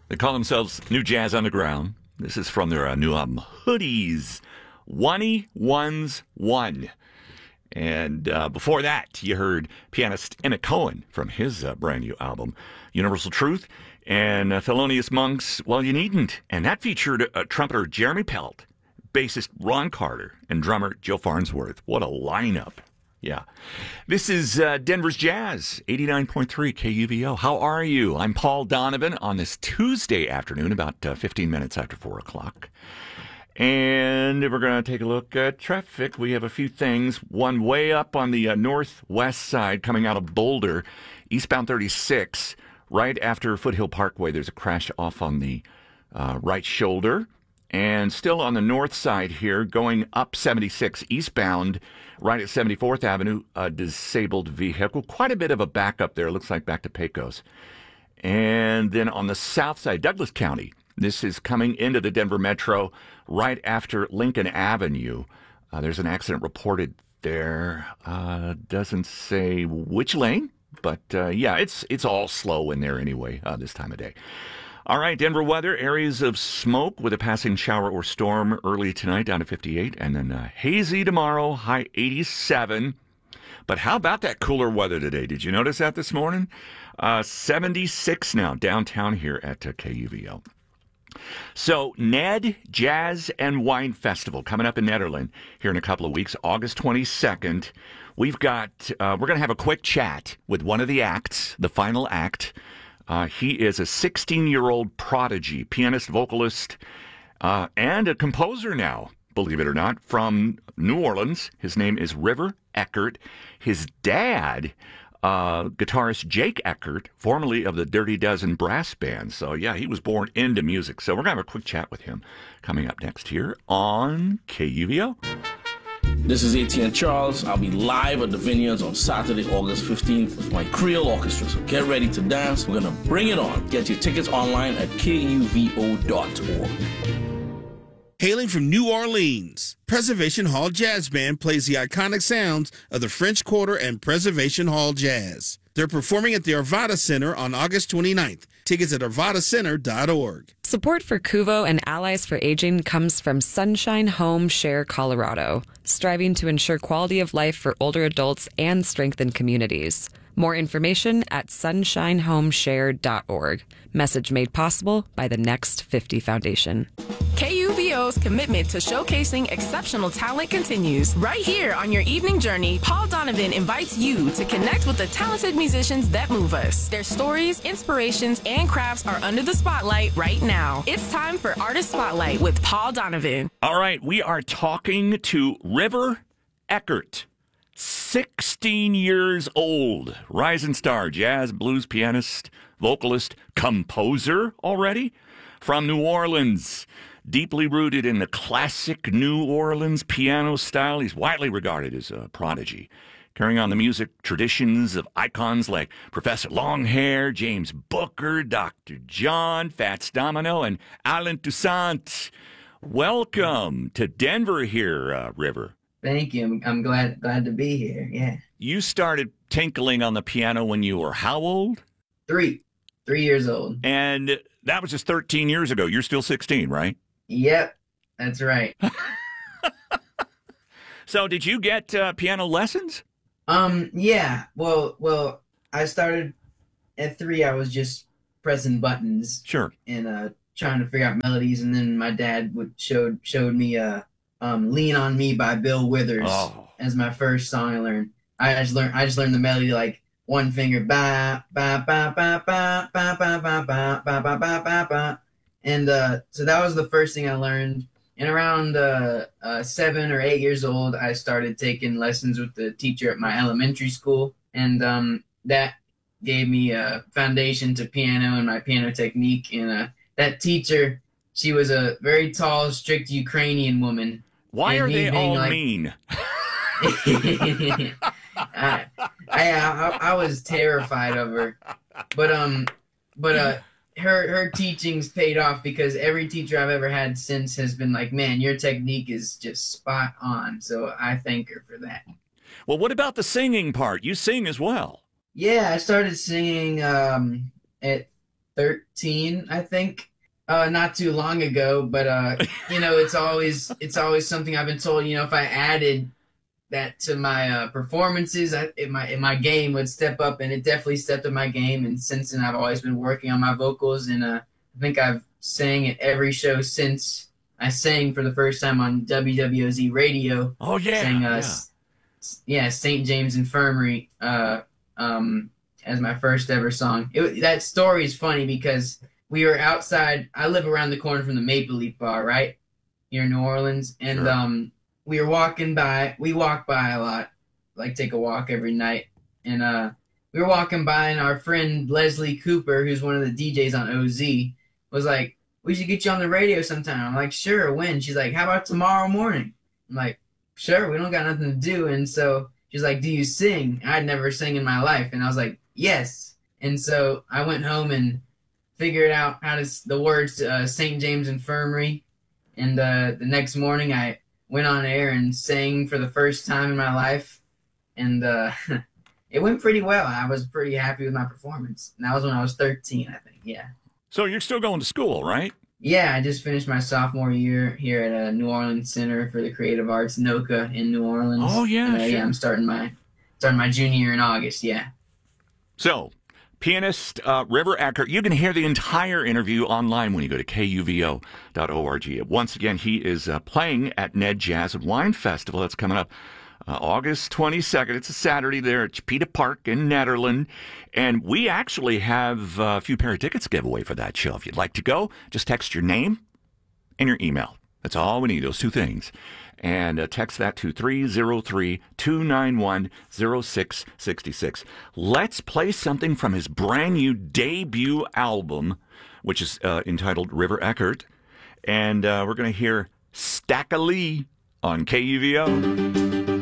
They call themselves New Jazz Underground. This is from their new album, Hoodies. 1-1-1. And before that, you heard pianist Emmett Cohen from his brand new album, Universal Truth. And Thelonious Monk's Well, You Needn't. And that featured trumpeter Jeremy Pelt, bassist Ron Carter, and drummer Joe Farnsworth. What a lineup. Yeah. This is Denver's Jazz, 89.3 KUVO. How are you? I'm Paul Donovan on this Tuesday afternoon, about 15 minutes after 4 o'clock. And we're going to take a look at traffic. We have a few things. One way up on the northwest side coming out of Boulder, eastbound 36, right after Foothill Parkway. There's a crash off on the right shoulder. And still on the north side here, going up 76 eastbound, right at 74th Avenue, a disabled vehicle. Quite a bit of a backup there. Looks like back to Pecos. And then on the south side, Douglas County. This is coming into the Denver Metro right after Lincoln Avenue. There's an accident reported there. Doesn't say which lane, but yeah, it's all slow in there anyway this time of day. All right, Denver weather, areas of smoke with a passing shower or storm early tonight down to 58, and then hazy tomorrow, high 87. But how about that cooler weather today? Did you notice that this morning? 76 now downtown here at KUVO. So, Ned Jazz and Wine Festival coming up in Nederland here in a couple of weeks, August 22nd. We've got, we're going to have a quick chat with one of the acts, the final act. He is a 16-year-old prodigy, pianist, vocalist, and a composer now, believe it or not, from New Orleans. His name is River Eckert. His dad, guitarist Jake Eckert, formerly of the Dirty Dozen Brass Band. So, yeah, he was born into music. So we're going to have a quick chat with him coming up next here on KUVO. This is Etienne Charles. I'll be live at the Vineyards on Saturday, August 15th with my Creole Orchestra. So get ready to dance. We're going to bring it on. Get your tickets online at kuvo.org. Hailing from New Orleans, Preservation Hall Jazz Band plays the iconic sounds of the French Quarter and Preservation Hall Jazz. They're performing at the Arvada Center on August 29th. Tickets at arvadacenter.org. Support for Kuvo and Allies for Aging comes from Sunshine Home Share Colorado, striving to ensure quality of life for older adults and strengthen communities. More information at sunshinehomeshare.org. Message made possible by the Next 50 Foundation. KUVO's commitment to showcasing exceptional talent continues. Right here on your evening journey, Paul Donovan invites you to connect with the talented musicians that move us. Their stories, inspirations, and crafts are under the spotlight right now. It's time for Artist Spotlight with Paul Donovan. All right, we are talking to River Eckert, 16 years old, rising star, jazz, blues pianist, vocalist, composer already from New Orleans. Deeply rooted in the classic New Orleans piano style, he's widely regarded as a prodigy, carrying on the music traditions of icons like Professor Longhair, James Booker, Dr. John, Fats Domino, and Alain Toussaint. Welcome to Denver here, River. Thank you. I'm glad to be here. Yeah. You started tinkling on the piano when you were how old? 3 years old. And that was just 13 years ago. You're still 16, right? Yep, that's right. So did you get piano lessons? Yeah. Well, I started at 3. I was just pressing buttons. Sure. And trying to figure out melodies, and then my dad showed me "Lean on Me" by Bill Withers as my first song I learned. I just learned the melody like one finger ba ba ba ba ba ba ba ba ba ba ba ba ba ba. And so that was the first thing I learned. And around 7 or 8 years old, I started taking lessons with the teacher at my elementary school. And that gave me a foundation to piano and my piano technique. And that teacher, she was a very tall, strict Ukrainian woman. Why are they all mean? I was terrified of her. But her teachings paid off, because every teacher I've ever had since has been like, man, your technique is just spot on. So I thank her for that. Well, what about the singing part? You sing as well. Yeah, I started singing at 13, I think. Not too long ago, but it's always something I've been told. If I added that to my performances, my game would step up, and it definitely stepped up my game. And since then, I've always been working on my vocals, and I think I've sang at every show since I sang for the first time on WWOZ radio. Oh yeah, sang St. James Infirmary as my first ever song. That story is funny because we were outside. I live around the corner from the Maple Leaf Bar, right here in New Orleans, and sure. We were walking by. We walk by a lot, like take a walk every night, and we were walking by, and our friend Leslie Cooper, who's one of the DJs on OZ, was like, "We should get you on the radio sometime." I'm like, "Sure, when?" She's like, "How about tomorrow morning?" I'm like, "Sure, we don't got nothing to do." And so she's like, "Do you sing?" I'd never sang in my life, and I was like, "Yes." And so I went home and figured out the words to St. James Infirmary, and the next morning I went on air and sang for the first time in my life, and it went pretty well. I was pretty happy with my performance. And that was when I was 13, I think. Yeah. So you're still going to school, right? Yeah, I just finished my sophomore year here at New Orleans Center for the Creative Arts, NOCA, in New Orleans. Oh yeah, sure. Yeah, I'm starting my junior year in August. Yeah. So, pianist River Eckert. You can hear the entire interview online when you go to kuvo.org. Once again, he is playing at Ned Jazz and Wine Festival. That's coming up August 22nd. It's a Saturday there at Chipeta Park in Nederland. And we actually have a few pair of tickets to give away for that show. If you'd like to go, just text your name and your email. That's all we need, those two things. And text that to 303-291-0666. Let's play something from his brand new debut album, which is entitled River Eckert. And we're going to hear Stack-a-Lee on KUVO.